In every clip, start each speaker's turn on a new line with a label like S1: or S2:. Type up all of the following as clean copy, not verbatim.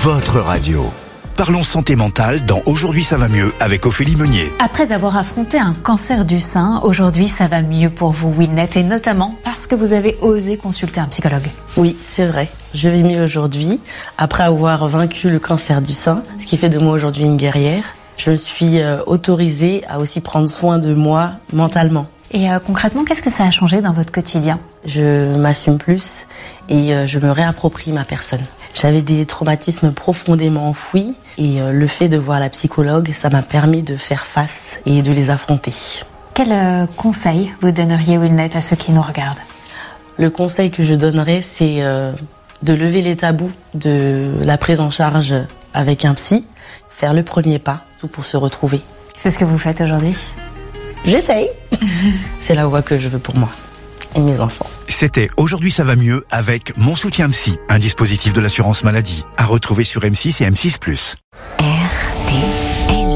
S1: votre radio. Parlons santé mentale dans Aujourd'hui ça va mieux avec Ophélie Meunier.
S2: Après avoir affronté un cancer du sein, aujourd'hui ça va mieux pour vous, Winnet, et notamment parce que vous avez osé consulter un psychologue.
S3: Oui, c'est vrai. Je vais mieux aujourd'hui, après avoir vaincu le cancer du sein, ce qui fait de moi aujourd'hui une guerrière. Je me suis autorisée à aussi prendre soin de moi mentalement.
S2: Et concrètement, qu'est-ce que ça a changé dans votre quotidien ?
S3: Je m'assume plus et je me réapproprie ma personne. J'avais des traumatismes profondément enfouis et le fait de voir la psychologue, ça m'a permis de faire face et de les affronter.
S2: Quel conseil vous donneriez, Winnet, à ceux qui nous regardent ?
S3: Le conseil que je donnerais, c'est de lever les tabous de la prise en charge avec un psy, faire le premier pas, tout pour se retrouver.
S2: C'est ce que vous faites aujourd'hui ?
S3: J'essaye. C'est la voie que je veux pour moi et mes enfants.
S1: C'était Aujourd'hui ça va mieux avec Mon Soutien Psy, un dispositif de l'assurance maladie, à retrouver sur M6 et M6+.
S4: RTL.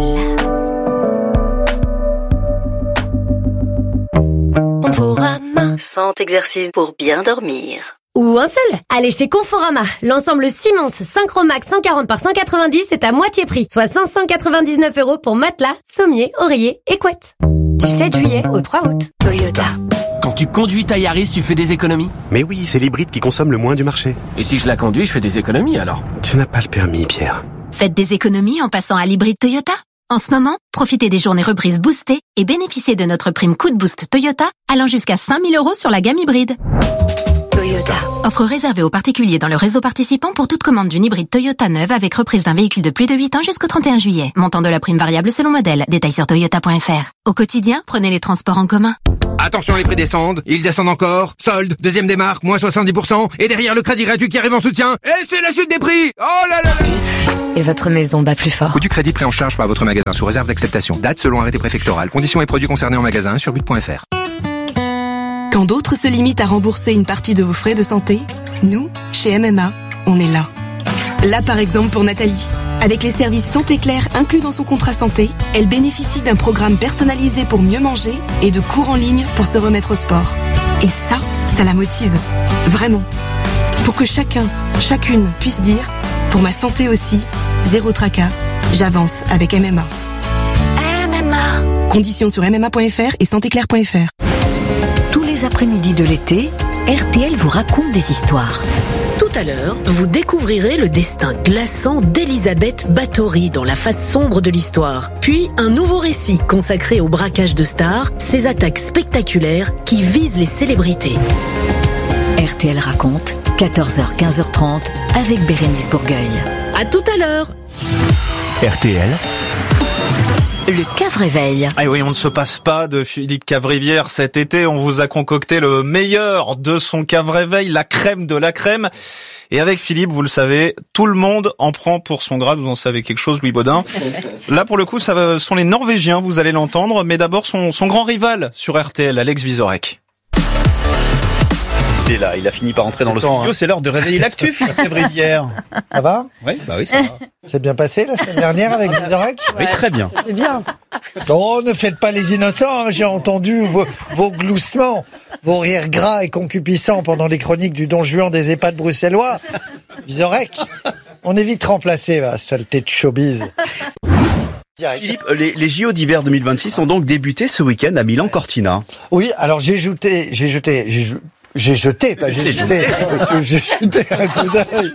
S4: Conforama.
S3: 100 exercices pour bien dormir.
S5: Ou un seul. Allez chez Conforama. L'ensemble Simmons Synchromax 140 par 190 est à moitié prix, soit 599 € pour matelas, sommier, oreiller et couette. Du 7 juillet au 3 août.
S4: Toyota.
S6: Quand tu conduis ta Yaris, tu fais des économies ?
S7: Mais oui, c'est l'hybride qui consomme le moins du marché.
S6: Et si je la conduis, je fais des économies alors ?
S7: Tu n'as pas le permis, Pierre.
S4: Faites des économies en passant à l'hybride Toyota. En ce moment, profitez des journées reprises boostées et bénéficiez de notre prime coup de boost Toyota allant jusqu'à 5 000 € sur la gamme hybride. Toyota. Offre réservée aux particuliers dans le réseau participant pour toute commande d'une hybride Toyota neuve avec reprise d'un véhicule de plus de 8 ans jusqu'au 31 juillet. Montant de la prime variable selon modèle. Détails sur toyota.fr. Au quotidien, prenez les transports en commun.
S8: Attention, les prix descendent, ils descendent encore. Solde, deuxième démarque, moins 70%. Et derrière le crédit gratuit qui arrive en soutien. Et c'est la chute des prix. Oh là là là.
S4: Et votre maison bat plus fort.
S8: Coût du crédit pris en charge par votre magasin sous réserve d'acceptation. Date selon arrêté préfectoral. Conditions et produits concernés en magasin sur but.fr.
S9: Quand d'autres se limitent à rembourser une partie de vos frais de santé, nous, chez MMA, on est là. Là, par exemple, pour Nathalie. Avec les services Santé Claire inclus dans son contrat santé, elle bénéficie d'un programme personnalisé pour mieux manger et de cours en ligne pour se remettre au sport. Et ça la motive. Vraiment. Pour que chacun, chacune puisse dire, pour ma santé aussi, zéro tracas, j'avance avec MMA.
S4: MMA.
S9: Conditions sur mma.fr et santéclaire.fr.
S4: Tous les après-midi de l'été, RTL vous raconte des histoires.
S10: Tout à l'heure, vous découvrirez le destin glaçant d'Elisabeth Báthory dans la face sombre de l'histoire. Puis, un nouveau récit consacré au braquage de stars, ces attaques spectaculaires qui visent les célébrités.
S4: RTL raconte, 14h, 15h30, avec Bérénice Bourgueil.
S10: À tout à l'heure.
S1: RTL.
S10: Le Cave-Réveil.
S11: Ah oui, on ne se passe pas de Philippe Cavrivière cet été. On vous a concocté le meilleur de son Cave-Réveil, la crème de la crème. Et avec Philippe, vous le savez, tout le monde en prend pour son grade. Vous en savez quelque chose, Louis Baudin. Là, pour le coup, ça sont les Norvégiens, vous allez l'entendre. Mais d'abord, son grand rival sur RTL, Alex Vizorek.
S12: Et là, il a fini par entrer dans le studio. C'est l'heure de réveiller l'actu, Philippe Cavrivière.
S13: Ça va ?
S12: Oui, ça va.
S13: C'est bien passé la semaine dernière avec Vizorek ?
S12: Oui, très bien.
S3: C'est bien.
S13: Oh, ne faites pas les innocents, hein. J'ai entendu vos gloussements, vos rires gras et concupiscents pendant les chroniques du Don Juan des EHPAD bruxellois. Vizorek, on est vite remplacé, va, saleté de showbiz.
S12: Philippe, les JO d'hiver 2026 ont donc débuté ce week-end à Milan-Cortina.
S13: Oui, alors j'ai jeté un coup d'œil.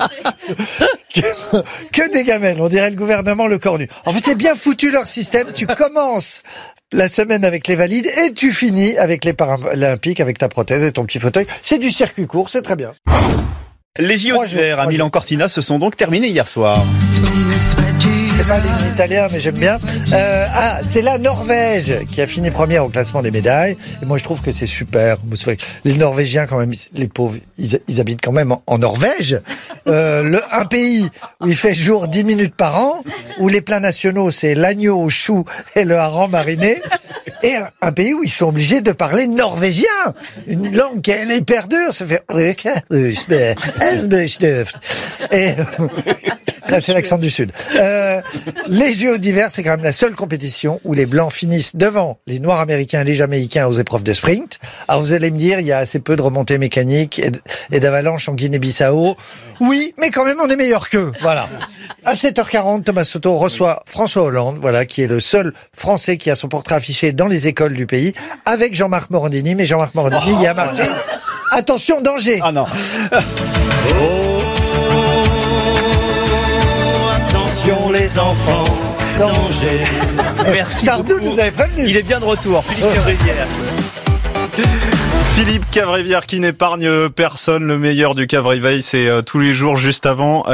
S13: Que des gamelles, on dirait le gouvernement le cornu. En fait, c'est bien foutu leur système. Tu commences la semaine avec les valides et tu finis avec les paralympiques, avec ta prothèse et ton petit fauteuil. C'est du circuit court, c'est très bien.
S12: Les JO d'hiver à Milan-Cortina se sont donc terminés hier soir.
S13: C'est pas l'hymne italien, mais j'aime bien. C'est la Norvège qui a fini première au classement des médailles. Et moi, je trouve que c'est super. Les Norvégiens, quand même, les pauvres, ils habitent quand même en Norvège. Un pays où il fait jour 10 minutes par an, où les plats nationaux, c'est l'agneau au chou et le hareng mariné. Et un pays où ils sont obligés de parler norvégien. Une langue qui est hyper dure. Ça fait... Et ça, c'est l'accent du Sud. Les Jeux d'hiver, c'est quand même la seule compétition où les Blancs finissent devant les Noirs américains et les Jamaïcains aux épreuves de sprint. Alors vous allez me dire, il y a assez peu de remontées mécaniques et d'avalanches en Guinée-Bissau. Oui, mais quand même, on est meilleur qu'eux. Voilà. À 7h40, Thomas Soto reçoit François Hollande, voilà, qui est le seul Français qui a son portrait affiché dans les écoles du pays, avec Jean-Marc Morandini. Mais Jean-Marc Morandini y a marqué « Attention, danger !»
S14: Ah non.
S13: Attention les enfants, danger.
S14: Merci
S13: Sardou
S14: beaucoup.
S13: nous avait prévenu.
S14: Il est bien de retour, Philippe Cavrivière.
S11: Philippe Cavrivière qui n'épargne personne, le meilleur du Cavriveil, c'est tous les jours juste avant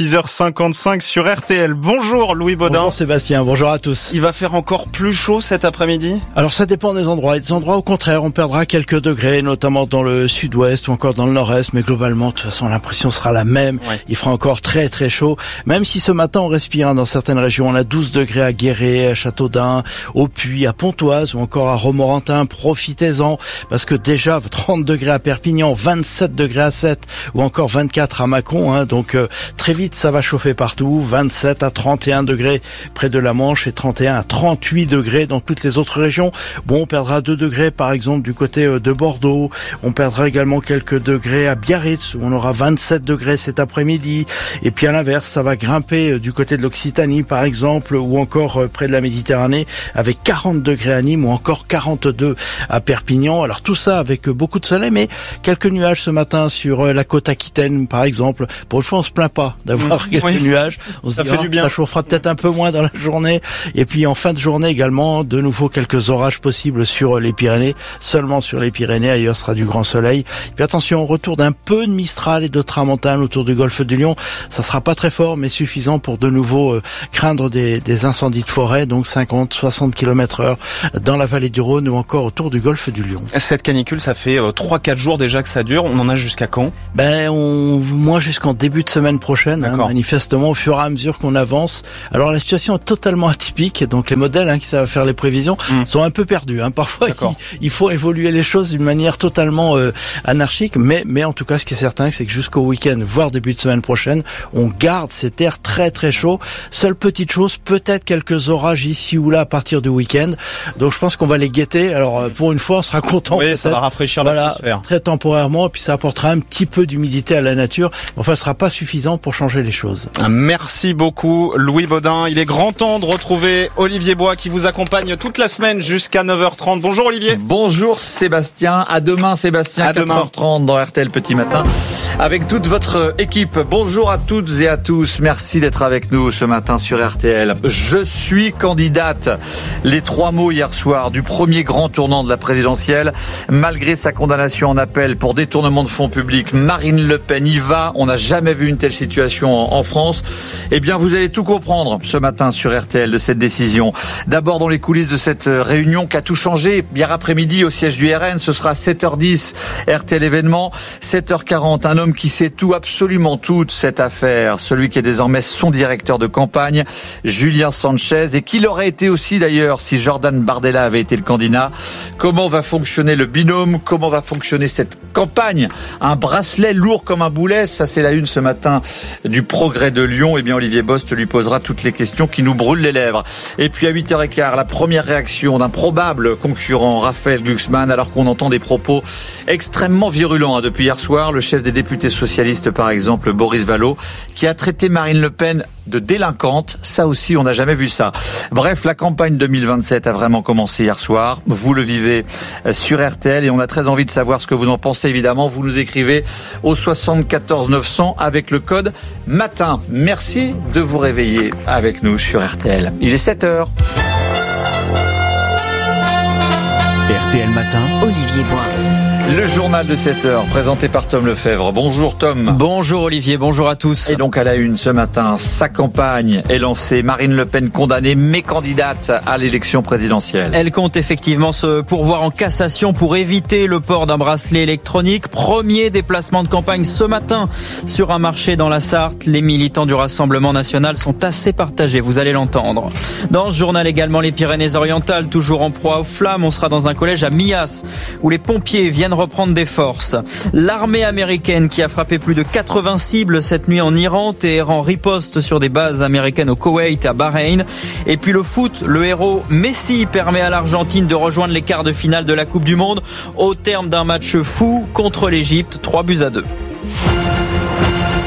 S11: 6h55 sur RTL. Bonjour Louis Baudin.
S15: Bonjour Sébastien, bonjour à tous.
S11: Il va faire encore plus chaud cet après-midi ?
S15: Alors ça dépend des endroits. Il y a des endroits au contraire, on perdra quelques degrés, notamment dans le sud-ouest ou encore dans le nord-est, mais globalement, de toute façon, l'impression sera la même. Ouais. Il fera encore très très chaud, même si ce matin on respire dans certaines régions. On a 12 degrés à Guéret, à Châteaudun, au Puy, à Pontoise ou encore à Romorantin. Profitez-en, parce que déjà 30 degrés à Perpignan, 27 degrés à Sète ou encore 24 à Mâcon, donc très vite ça va chauffer partout, 27 à 31 degrés près de la Manche et 31 à 38 degrés dans toutes les autres régions. Bon, on perdra 2 degrés par exemple du côté de Bordeaux, on perdra également quelques degrés à Biarritz où on aura 27 degrés cet après-midi, et puis à l'inverse ça va grimper du côté de l'Occitanie par exemple, ou encore près de la Méditerranée avec 40 degrés à Nîmes ou encore 42 à Perpignan. Alors tout ça avec beaucoup de soleil, mais quelques nuages ce matin sur la côte aquitaine par exemple. Pour une fois on se plaint pas d'avoir quelques nuages, on se dit ça chauffera peut-être un peu moins dans la journée, et puis en fin de journée également de nouveau quelques orages possibles sur les Pyrénées, seulement sur les Pyrénées, ailleurs sera du grand soleil. Et puis attention, retour d'un peu de Mistral et de Tramontane autour du golfe du Lion, ça sera pas très fort mais suffisant pour de nouveau craindre des incendies de forêt, donc 50-60 km/h dans la vallée du Rhône ou encore autour du golfe du Lion.
S11: Cette canicule, ça fait 3-4 jours déjà que ça dure. On en a jusqu'à quand ?
S15: Moi jusqu'en début de semaine prochaine, manifestement au fur et à mesure qu'on avance. Alors la situation est totalement atypique, donc les modèles qui savent faire les prévisions sont un peu perdus. Parfois il faut évoluer les choses d'une manière totalement anarchique, mais en tout cas ce qui est certain, c'est que jusqu'au week-end, voire début de semaine prochaine, on garde cet air très très chaud. Seule petite chose, peut-être quelques orages ici ou là à partir du week-end. Donc je pense qu'on va les guetter. Alors pour une fois on sera content.
S11: Oui, ça va rafraîchir l'atmosphère.
S15: Très temporairement, et puis ça apportera un petit peu d'humidité à la nature. Enfin, ce sera pas suffisant pour changer les choses.
S11: Merci beaucoup Louis Baudin. Il est grand temps de retrouver Olivier Bois qui vous accompagne toute la semaine jusqu'à 9h30. Bonjour Olivier.
S16: Bonjour Sébastien. À demain Sébastien, à 4h30 dans RTL Petit Matin avec toute votre équipe. Bonjour à toutes et à tous. Merci d'être avec nous ce matin sur RTL. Je suis candidate. Les 3 mots hier soir du premier grand tournant de la présidentielle. Malgré sa condamnation en appel pour détournement de fonds publics, Marine Le Pen y va. On n'a jamais vu une telle situation en France. Eh bien, vous allez tout comprendre ce matin sur RTL de cette décision. D'abord, dans les coulisses de cette réunion qui a tout changé. Hier après-midi, au siège du RN, ce sera 7h10, RTL événement. 7h40, un homme qui sait tout, absolument tout de cette affaire. Celui qui est désormais son directeur de campagne, Julien Sanchez, et qui l'aurait été aussi d'ailleurs si Jordan Bardella avait été le candidat. Comment va fonctionner le binôme? Comment va fonctionner cette campagne? Un bracelet lourd comme un boulet, ça c'est la une ce matin du Progrès de Lyon. Eh bien Olivier Bost lui posera toutes les questions qui nous brûlent les lèvres. Et puis à 8h15, la première réaction d'un probable concurrent, Raphaël Glucksmann, alors qu'on entend des propos extrêmement virulents depuis hier soir. Le chef des députés socialistes par exemple, Boris Vallaud, qui a traité Marine Le Pen de délinquante. Ça aussi, on n'a jamais vu ça. Bref, la campagne 2027 a vraiment commencé hier soir. Vous le vivez sur RTL et on a très envie de savoir ce que vous en pensez. Évidemment, vous nous écrivez au 74 900 avec le code MATIN. Merci de vous réveiller avec nous sur RTL. Il est 7h.
S1: RTL Matin, Olivier Bois.
S16: Le journal de 7h, présenté par Tom Lefebvre. Bonjour Tom.
S17: Bonjour Olivier, bonjour à tous.
S16: Et donc à la une ce matin, sa campagne est lancée. Marine Le Pen condamnée, mais candidate à l'élection présidentielle.
S17: Elle compte effectivement se pourvoir en cassation pour éviter le port d'un bracelet électronique. Premier déplacement de campagne ce matin sur un marché dans la Sarthe. Les militants du Rassemblement National sont assez partagés, vous allez l'entendre. Dans ce journal également, les Pyrénées-Orientales, toujours en proie aux flammes. On sera dans un collège à Millas, où les pompiers viennent reprendre des forces. L'armée américaine qui a frappé plus de 80 cibles cette nuit en Iran. Téhéran riposte sur des bases américaines au Koweït, à Bahreïn. Et puis le foot, le héros Messi permet à l'Argentine de rejoindre les quarts de finale de la Coupe du Monde au terme d'un match fou contre l'Égypte, 3-2.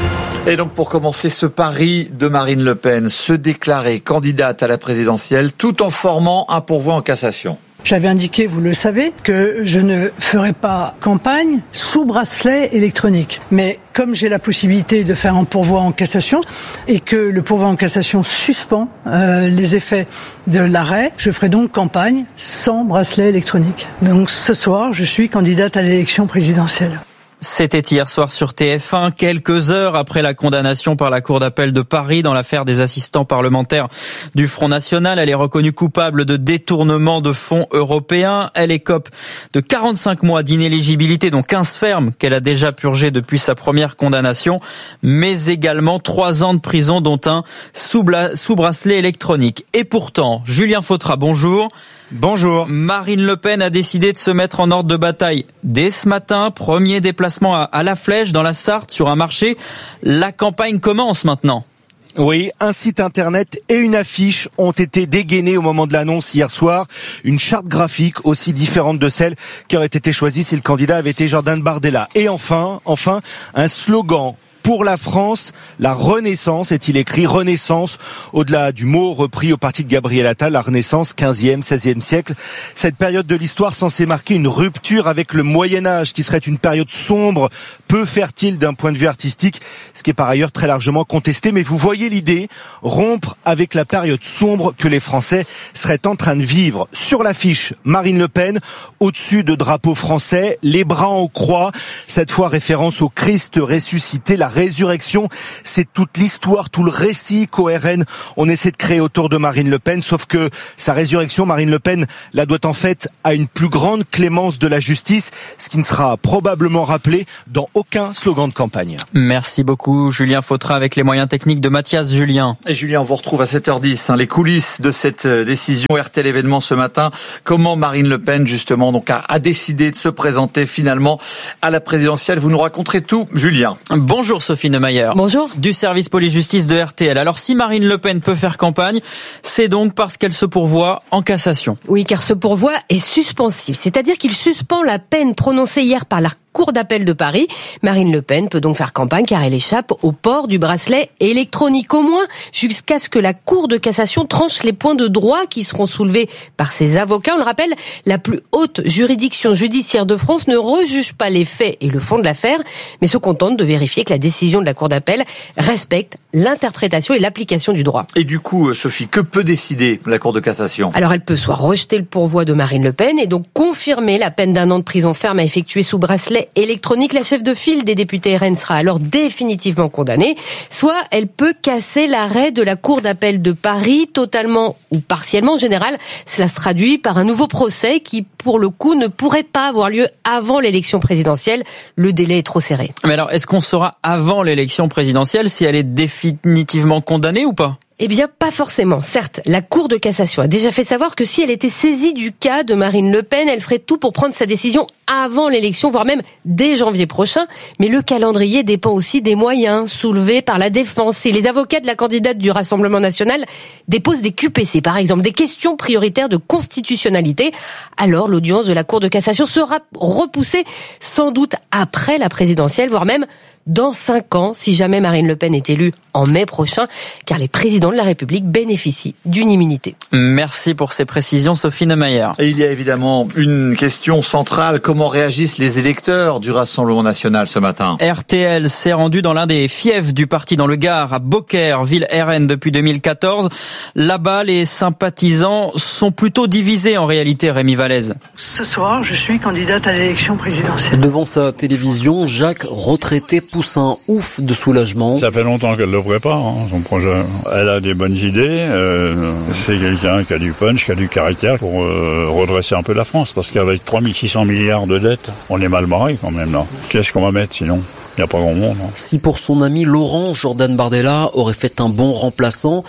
S16: Et donc pour commencer ce pari de Marine Le Pen, se déclarer candidate à la présidentielle tout en formant un pourvoi en cassation.
S18: J'avais indiqué, vous le savez, que je ne ferai pas campagne sous bracelet électronique. Mais comme j'ai la possibilité de faire un pourvoi en cassation et que le pourvoi en cassation suspend les effets de l'arrêt, je ferai donc campagne sans bracelet électronique. Donc ce soir, je suis candidate à l'élection présidentielle.
S17: C'était hier soir sur TF1, quelques heures après la condamnation par la Cour d'appel de Paris dans l'affaire des assistants parlementaires du Front National. Elle est reconnue coupable de détournement de fonds européens. Elle écope de 45 mois d'inéligibilité, dont 15 fermes qu'elle a déjà purgé depuis sa première condamnation, mais également 3 ans de prison, dont un sous bracelet électronique. Et pourtant, Julien Fautra, bonjour.
S11: Bonjour.
S17: Marine Le Pen a décidé de se mettre en ordre de bataille dès ce matin. Premier déplacement à La Flèche, dans la Sarthe, sur un marché. La campagne commence maintenant.
S19: Oui, un site internet et une affiche ont été dégainés au moment de l'annonce hier soir. Une charte graphique aussi différente de celle qui aurait été choisie si le candidat avait été Jordan Bardella. Et enfin, un slogan. Pour la France, la Renaissance, est-il écrit, Renaissance, au-delà du mot repris au parti de Gabriel Attal, la Renaissance, 15e, 16e siècle. Cette période de l'histoire censée marquer une rupture avec le Moyen-Âge, qui serait une période sombre, peu fertile d'un point de vue artistique, ce qui est par ailleurs très largement contesté. Mais vous voyez l'idée, rompre avec la période sombre que les Français seraient en train de vivre. Sur l'affiche, Marine Le Pen, au-dessus de drapeaux français, les bras en croix, cette fois référence au Christ ressuscité, la résurrection, c'est toute l'histoire, tout le récit qu'au RN on essaie de créer autour de Marine Le Pen, sauf que sa résurrection, Marine Le Pen la doit en fait à une plus grande clémence de la justice, ce qui ne sera probablement rappelé dans aucun slogan de campagne.
S17: Merci beaucoup Julien Fautra, avec les moyens techniques de Mathias Julien.
S16: Et Julien, on vous retrouve à 7h10, les coulisses de cette décision RTL événement ce matin. Comment Marine Le Pen justement donc a décidé de se présenter finalement à la présidentielle. Vous nous raconterez tout, Julien.
S17: Bonjour Sophie Neumayer.
S5: Bonjour.
S17: Du service police-justice de RTL. Alors si Marine Le Pen peut faire campagne, c'est donc parce qu'elle se pourvoit en cassation.
S5: Oui, car ce pourvoi est suspensif, c'est-à-dire qu'il suspend la peine prononcée hier par la Cour d'appel de Paris. Marine Le Pen peut donc faire campagne car elle échappe au port du bracelet électronique, au moins jusqu'à ce que la Cour de cassation tranche les points de droit qui seront soulevés par ses avocats. On le rappelle, la plus haute juridiction judiciaire de France ne rejuge pas les faits et le fond de l'affaire, mais se contente de vérifier que la décision de la Cour d'appel respecte l'interprétation et l'application du droit.
S16: Et du coup, Sophie, que peut décider la Cour de cassation ?
S5: Alors elle peut soit rejeter le pourvoi de Marine Le Pen et donc confirmer la peine d'1 an de prison ferme à effectuer sous bracelet électronique. La chef de file des députés RN sera alors définitivement condamnée. Soit elle peut casser l'arrêt de la Cour d'appel de Paris, totalement ou partiellement. En général, cela se traduit par un nouveau procès qui, pour le coup, ne pourrait pas avoir lieu avant l'élection présidentielle. Le délai est trop serré.
S17: Mais alors, est-ce qu'on saura avant l'élection présidentielle si elle est définitivement condamnée ou pas ?
S5: Eh bien, pas forcément. Certes, la Cour de cassation a déjà fait savoir que si elle était saisie du cas de Marine Le Pen, elle ferait tout pour prendre sa décision avant l'élection, voire même dès janvier prochain. Mais le calendrier dépend aussi des moyens soulevés par la défense. Et les avocats de la candidate du Rassemblement national déposent des QPC, par exemple, des questions prioritaires de constitutionnalité. Alors, l'audience de la Cour de cassation sera repoussée sans doute après la présidentielle, voire même dans 5 ans, si jamais Marine Le Pen est élue en mai prochain, car les présidents de la République bénéficient d'une immunité.
S17: Merci pour ces précisions, Sophie Neumayer.
S16: Et il y a évidemment une question centrale. Comment réagissent les électeurs du Rassemblement national ce matin ?
S17: RTL s'est rendu dans l'un des fiefs du parti dans le Gard, à Beaucaire, ville RN depuis 2014. Là-bas, les sympathisants sont plutôt divisés en réalité, Rémi Vallès.
S18: Ce soir, je suis candidate à l'élection présidentielle.
S20: Devant sa télévision, Jacques, retraité, pousse un ouf de soulagement.
S21: Ça fait longtemps qu'elle ne le prépare, son projet. Elle a des bonnes idées. C'est quelqu'un qui a du punch, qui a du caractère pour redresser un peu la France. Parce qu'avec 3600 milliards de dettes, on est mal barré quand même là. Qu'est-ce qu'on va mettre sinon ? Il n'y a pas grand monde.
S20: Si pour son ami Laurent, Jordan Bardella aurait fait un bon remplaçant,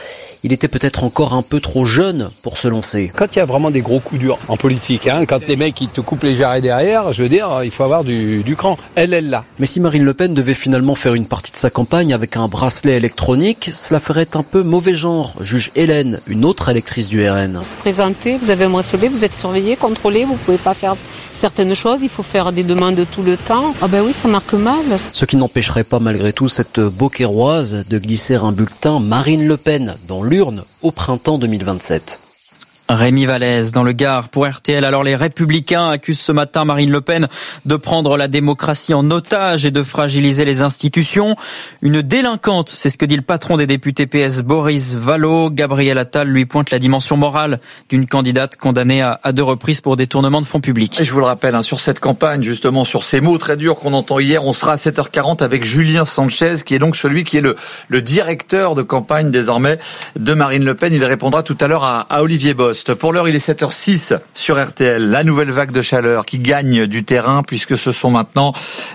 S20: il était peut-être encore un peu trop jeune pour se lancer.
S2: Quand il y a vraiment des gros coups durs en politique, quand les mecs ils te coupent les jarrets derrière, je veux dire, il faut avoir du cran. Elle l'a.
S20: Mais si Marine Le Pen devait finalement faire une partie de sa campagne avec un bracelet électronique, cela ferait un peu mauvais genre, juge Hélène, une autre électrice du RN.
S22: Vous vous présentez, vous avez un bracelet, vous êtes surveillé, contrôlé, vous pouvez pas faire certaines choses, il faut faire des demandes tout le temps. Ah ben oui, ça marque mal.
S20: Ce qui n'empêcherait pas malgré tout cette Beaucairoise de glisser un bulletin Marine Le Pen dans l'urne au printemps 2027.
S17: Rémi Vallès dans le Gard pour RTL. Alors les Républicains accusent ce matin Marine Le Pen de prendre la démocratie en otage et de fragiliser les institutions. Une délinquante, c'est ce que dit le patron des députés PS Boris Vallaud. Gabriel Attal lui pointe la dimension morale d'une candidate condamnée à 2 reprises pour détournement de fonds publics.
S16: Et je vous le rappelle, sur cette campagne, justement, sur ces mots très durs qu'on entend hier, on sera à 7h40 avec Julien Sanchez, qui est donc celui qui est le directeur de campagne désormais de Marine Le Pen. Il répondra tout à l'heure à Olivier Bost. Pour l'heure, il est 7h06 sur RTL. La nouvelle vague de chaleur qui gagne du terrain puisque ce sont maintenant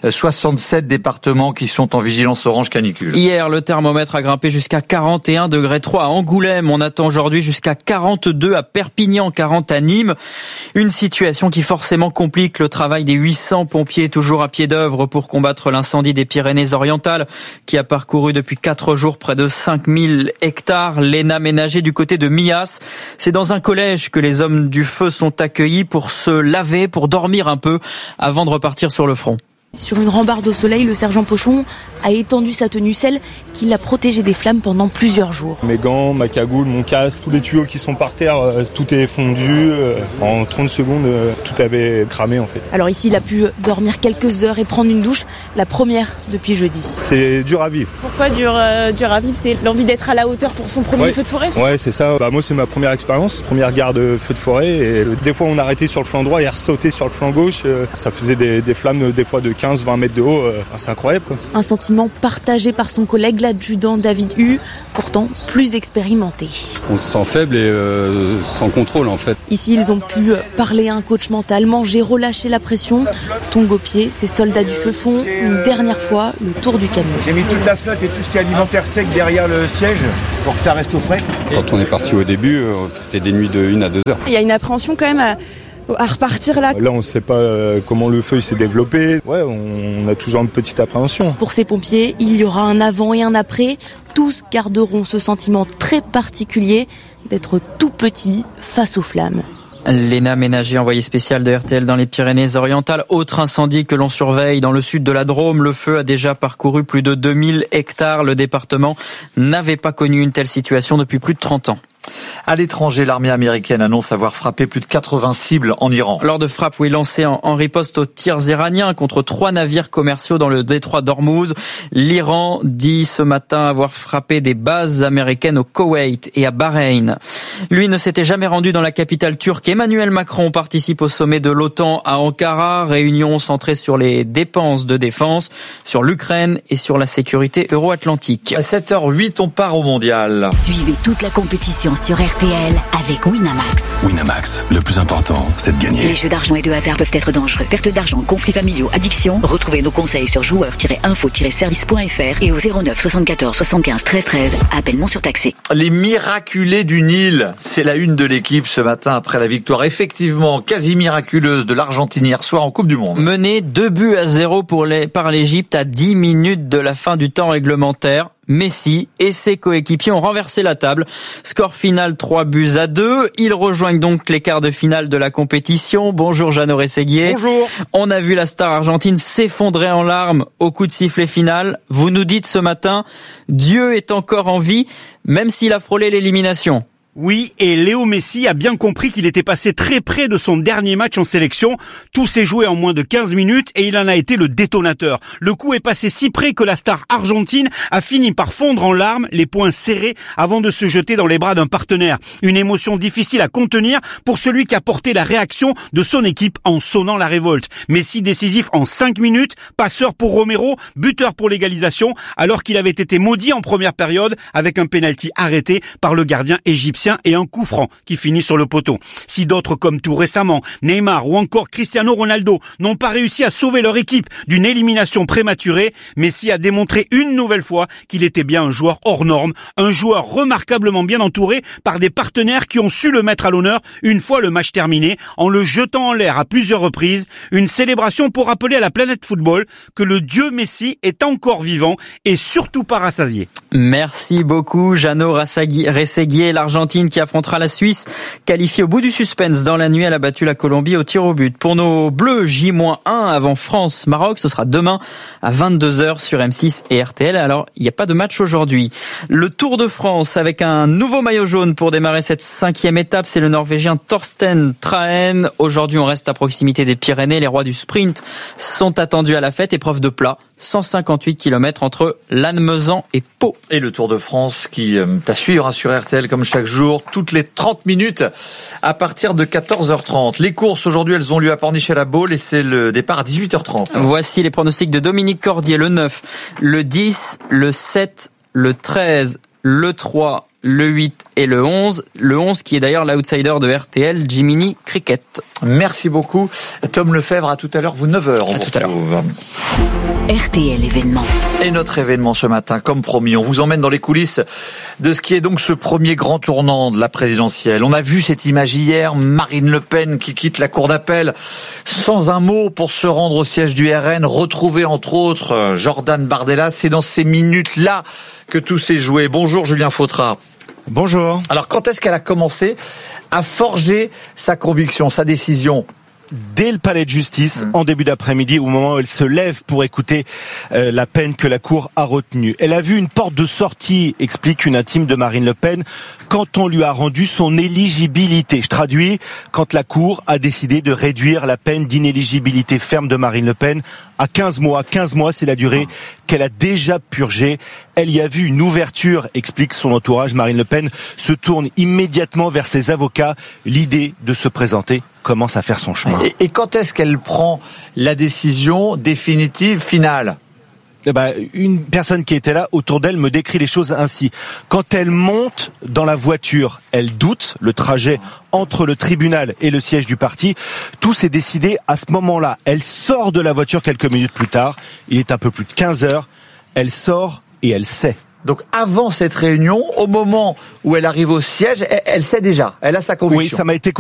S16: 67 départements qui sont en vigilance orange canicule.
S17: Hier, le thermomètre a grimpé jusqu'à 41,3 degrés à Angoulême. On attend aujourd'hui jusqu'à 42 à Perpignan, 40 à Nîmes. Une situation qui forcément complique le travail des 800 pompiers toujours à pied d'œuvre pour combattre l'incendie des Pyrénées-Orientales qui a parcouru depuis 4 jours près de 5000 hectares. L'ENA ménager du côté de Millas. C'est dans un collège que les hommes du feu sont accueillis pour se laver, pour dormir un peu avant de repartir sur le front.
S23: Sur une rambarde au soleil, le sergent Pochon a étendu sa tenue, celle qui l'a protégé des flammes pendant plusieurs jours.
S24: Mes gants, ma cagoule, mon casque, tous les tuyaux qui sont par terre, tout est fondu. En 30 secondes, tout avait cramé en fait.
S23: Alors ici, il a pu dormir quelques heures et prendre une douche, la première depuis jeudi.
S24: C'est dur à vivre.
S23: Pourquoi dur à vivre? C'est l'envie d'être à la hauteur pour son premier feu de forêt?
S24: Ouais, c'est ça. Moi, c'est ma première expérience, première garde feu de forêt. Et des fois, on arrêtait sur le flanc droit et ressautait sur le flanc gauche. Ça faisait des flammes, des fois de 15-20 mètres de haut, c'est incroyable quoi.
S23: Un sentiment partagé par son collègue, l'adjudant David Hu, pourtant plus expérimenté.
S25: On se sent faible et sans contrôle en fait.
S23: Ici, ils ont pu parler à un coach mental, manger, relâcher la pression. Tongue aux pieds, ces soldats du feu font une dernière fois le tour du camion.
S26: J'ai mis toute la flotte et tout ce qui est alimentaire sec derrière le siège pour que ça reste au frais.
S25: Quand on est parti au début, c'était des nuits de 1 à 2 heures.
S23: Il y a une appréhension quand même à repartir là.
S24: Là, on ne sait pas comment le feu s'est développé. Ouais, on a toujours une petite appréhension.
S23: Pour ces pompiers, il y aura un avant et un après. Tous garderont ce sentiment très particulier d'être tout petit face aux flammes.
S17: Léna Ménager, envoyée spéciale de RTL dans les Pyrénées-Orientales. Autre incendie que l'on surveille dans le sud de la Drôme. Le feu a déjà parcouru plus de 2000 hectares. Le département n'avait pas connu une telle situation depuis plus de 30 ans.
S16: À l'étranger, l'armée américaine annonce avoir frappé plus de 80 cibles en Iran.
S17: Lors de frappes lancées en riposte aux tirs iraniens contre 3 navires commerciaux dans le détroit d'Ormuz, l'Iran dit ce matin avoir frappé des bases américaines au Koweït et à Bahreïn. Lui ne s'était jamais rendu dans la capitale turque. Emmanuel Macron participe au sommet de l'OTAN à Ankara, réunion centrée sur les dépenses de défense, sur l'Ukraine et sur la sécurité euro-atlantique.
S16: À 7h08, on part au mondial.
S27: Suivez toute la compétition sur RTL avec Winamax.
S28: Winamax, le plus important, c'est de gagner.
S27: Les jeux d'argent et de hasard peuvent être dangereux. Perte d'argent, conflits familiaux, addiction. Retrouvez nos conseils sur joueurs-info-service.fr et au 09 74 75 13 13. Appel non surtaxé.
S16: Les miraculés du Nil, c'est la une de l'équipe ce matin après la victoire effectivement quasi miraculeuse de l'Argentine hier soir en Coupe du Monde.
S17: Mené 2-0 par l'Égypte à 10 minutes de la fin du temps réglementaire. Messi et ses coéquipiers ont renversé la table. Score final 3-2. Ils rejoignent donc les quarts de finale de la compétition. Bonjour Jeannot Rességuier.
S29: Bonjour.
S17: On a vu la star argentine s'effondrer en larmes au coup de sifflet final. Vous nous dites ce matin, Dieu est encore en vie, même s'il a frôlé l'élimination.
S29: Oui, et Léo Messi a bien compris qu'il était passé très près de son dernier match en sélection. Tout s'est joué en moins de 15 minutes et il en a été le détonateur. Le coup est passé si près que la star argentine a fini par fondre en larmes, les poings serrés avant de se jeter dans les bras d'un partenaire. Une émotion difficile à contenir pour celui qui a porté la réaction de son équipe en sonnant la révolte. Messi décisif en 5 minutes, passeur pour Romero, buteur pour l'égalisation, alors qu'il avait été maudit en première période avec un pénalty arrêté par le gardien égyptien. égyptien et un coup franc qui finit sur le poteau. Si d'autres comme tout récemment, Neymar ou encore Cristiano Ronaldo n'ont pas réussi à sauver leur équipe d'une élimination prématurée, Messi a démontré une nouvelle fois qu'il était bien un joueur hors norme, un joueur remarquablement bien entouré par des partenaires qui ont su le mettre à l'honneur une fois le match terminé, en le jetant en l'air à plusieurs reprises, une célébration pour rappeler à la planète football que le dieu Messi est encore vivant et surtout pas rassasié.
S17: Merci beaucoup Jeannot Rességuier. L'Argentine qui affrontera la Suisse, qualifiée au bout du suspense dans la nuit, elle a battu la Colombie au tir au but. Pour nos Bleus, J-1 avant France-Maroc, ce sera demain à 22h sur M6 et RTL. Alors, il n'y a pas de match aujourd'hui. Le Tour de France avec un nouveau maillot jaune pour démarrer cette 5e étape, c'est le Norvégien Torsten Trahen. Aujourd'hui, on reste à proximité des Pyrénées. Les rois du sprint sont attendus à la fête. Épreuve de plat, 158 km entre Lannemezan et Pau.
S16: Et le Tour de France qui est à suivre sur RTL comme chaque jour, toutes les 30 minutes à partir de 14h30. Les courses aujourd'hui, elles ont lieu à Pornichet-la-Baule et c'est le départ à 18h30.
S17: Voici les pronostics de Dominique Cordier, le 9, le 10, le 7, le 13, le 3, le 8 et le 11. Le 11 qui est d'ailleurs l'outsider de RTL, Jiminy Cricket.
S16: Merci beaucoup. Tom Lefebvre, à tout à l'heure, vous 9h.
S17: À tout à l'heure.
S27: RTL événement.
S16: Et notre événement ce matin, comme promis, on vous emmène dans les coulisses de ce qui est donc ce premier grand tournant de la présidentielle. On a vu cette image hier, Marine Le Pen qui quitte la cour d'appel sans un mot pour se rendre au siège du RN, retrouver entre autres Jordan Bardella. C'est dans ces minutes-là que tout s'est joué. Bonjour Julien Fautra.
S19: Bonjour.
S16: Alors quand est-ce qu'elle a commencé à forger sa conviction, sa décision ?
S19: Dès le palais de justice, en début d'après-midi, au moment où elle se lève pour écouter la peine que la Cour a retenue. Elle a vu une porte de sortie, explique une intime de Marine Le Pen, quand on lui a rendu son éligibilité. Je traduis, quand la Cour a décidé de réduire la peine d'inéligibilité ferme de Marine Le Pen à 15 mois. 15 mois, c'est la durée qu'elle a déjà purgée. Elle y a vu une ouverture, explique son entourage. Marine Le Pen se tourne immédiatement vers ses avocats. L'idée de se présenter commence à faire son chemin.
S16: Et quand est-ce qu'elle prend la décision définitive, finale ?
S19: Une personne qui était là autour d'elle me décrit les choses ainsi. Quand elle monte dans la voiture, elle doute, le trajet entre le tribunal et le siège du parti. Tout s'est décidé à ce moment-là. Elle sort de la voiture quelques minutes plus tard. Il est un peu plus de 15 heures. Elle sort et elle sait.
S16: Donc avant cette réunion, au moment où elle arrive au siège, elle sait déjà, elle a sa conviction.
S19: Oui, ça m'a été